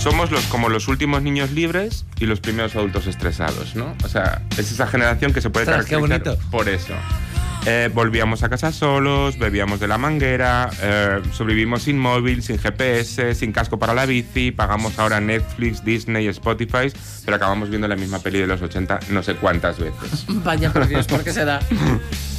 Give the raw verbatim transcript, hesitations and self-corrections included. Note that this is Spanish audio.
somos los como los últimos niños libres y los primeros adultos estresados, ¿no? O sea, es esa generación que se puede Ostras, caracterizar qué bonito. por eso. Eh, volvíamos a casa solos, bebíamos de la manguera, eh, sobrevivimos sin móvil, sin G P S, sin casco para la bici, pagamos ahora Netflix, Disney, Spotify, pero acabamos viendo la misma peli de los ochenta no sé cuántas veces. Vaya por Dios, ¿por qué se da?